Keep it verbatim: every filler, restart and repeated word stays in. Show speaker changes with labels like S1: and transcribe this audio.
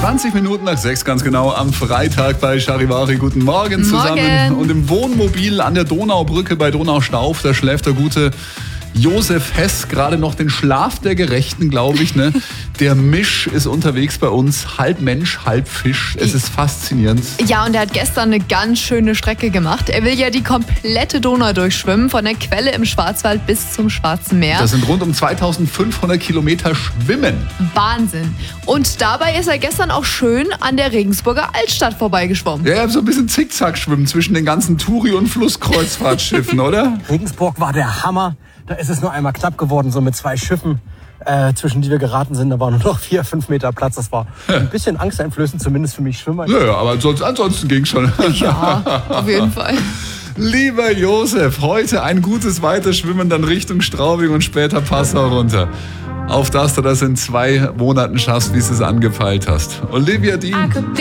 S1: zwanzig Minuten nach sechs ganz genau am Freitag bei Charivari. Guten Morgen zusammen.
S2: Morgen.
S1: Und im Wohnmobil an der Donaubrücke bei Donaustauf, da schläft der gute Josef Hess gerade noch den Schlaf der Gerechten, glaube ich. Ne? Der Misch ist unterwegs bei uns, halb Mensch, halb Fisch. Es ist faszinierend.
S2: Ja, und er hat gestern eine ganz schöne Strecke gemacht. Er will ja die komplette Donau durchschwimmen, von der Quelle im Schwarzwald bis zum Schwarzen Meer.
S1: Das sind rund um zweitausendfünfhundert Kilometer Schwimmen.
S2: Wahnsinn. Und dabei ist er gestern auch schön an der Regensburger Altstadt vorbeigeschwommen.
S1: Ja, so ein bisschen Zickzack schwimmen zwischen den ganzen Touri- und Flusskreuzfahrtschiffen, oder?
S3: Regensburg war der Hammer. Da ist es nur einmal knapp geworden, so mit zwei Schiffen, äh, zwischen die wir geraten sind. Da war nur noch vier, fünf Meter Platz. Das war ein bisschen angsteinflößend, zumindest für mich Schwimmer.
S1: Ja, ja, aber ansonsten, ansonsten ging schon.
S2: Ja, auf jeden Fall.
S1: Lieber Josef, heute ein gutes Weiterschwimmen, dann Richtung Straubing und später Passau runter. Auf dass du das in zwei Monaten schaffst, wie du es angepeilt hast. Olivia Dean.